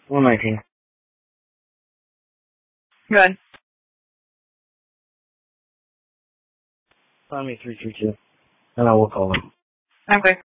119. Good. Find me 332, and I will call them. Okay.